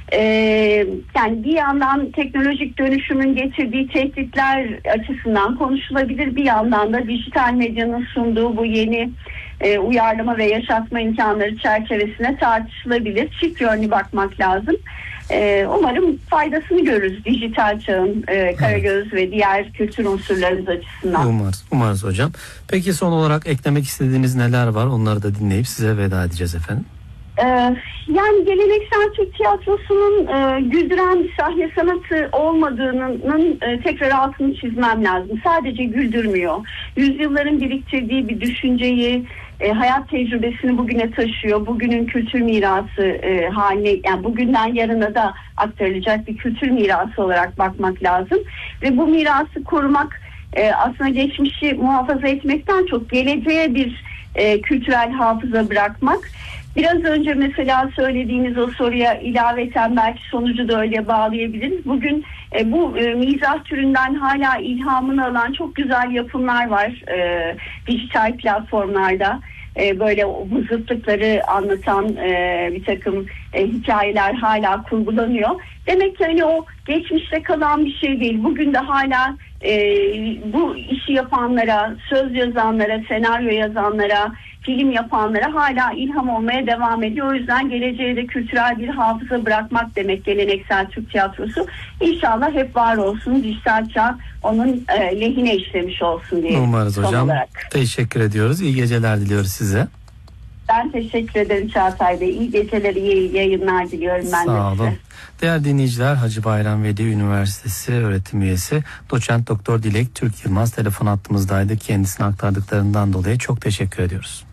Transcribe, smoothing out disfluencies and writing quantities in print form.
Yani bir yandan teknolojik dönüşümün getirdiği tehditler açısından konuşulabilir. Bir yandan da dijital medyanın sunduğu bu yeni uyarlama ve yaşatma imkanları çerçevesine tartışılabilir. Çift yönlü bakmak lazım. Umarım faydasını görürüz dijital çağın Karagöz ve diğer kültür unsurlarımız açısından. Umarız hocam. Peki son olarak eklemek istediğiniz neler var? Onları da dinleyip size veda edeceğiz efendim. Yani geleneksel Türk tiyatrosunun güldüren bir sahne sanatı olmadığının tekrar altını çizmem lazım. Sadece güldürmüyor. Yüzyılların biriktirdiği bir düşünceyi, hayat tecrübesini bugüne taşıyor. Bugünün kültür mirası haline, yani bugünden yarına da aktarılacak bir kültür mirası olarak bakmak lazım. Ve bu mirası korumak aslında geçmişi muhafaza etmekten çok geleceğe bir kültürel hafıza bırakmak. Biraz önce mesela söylediğiniz o soruya ilaveten belki sonucu da öyle bağlayabiliriz. Bugün bu mizah türünden hala ilhamını alan çok güzel yapımlar var dijital platformlarda. Böyle bu zıtlıkları anlatan bir takım hikayeler hala kurgulanıyor. Demek ki hani o geçmişte kalan bir şey değil. Bugün de hala bu işi yapanlara, söz yazanlara, senaryo yazanlara, film yapanlara hala ilham olmaya devam ediyor. O yüzden geleceğe de kültürel bir hafıza bırakmak demek geleneksel Türk tiyatrosu. İnşallah hep var olsun. Dijital çağ onun lehine işlemiş olsun diye. Umarız hocam. Olarak. Teşekkür ediyoruz. İyi geceler diliyoruz size. Ben teşekkür ederim Çağatay Bey. İyi geceler, iyi yayınlar diliyorum ben de size. Sağ olun. Değerli dinleyiciler, Hacı Bayram Veli Üniversitesi öğretim üyesi Doçent Doktor Dilek Türk Yılmaz telefon hattımızdaydı. Kendisine aktardıklarından dolayı çok teşekkür ediyoruz.